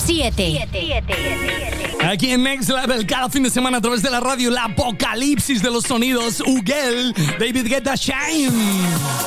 7. Aquí en Next Level, cada fin de semana a través de la radio, el apocalipsis de los sonidos. Ugel, David Guetta, Shine.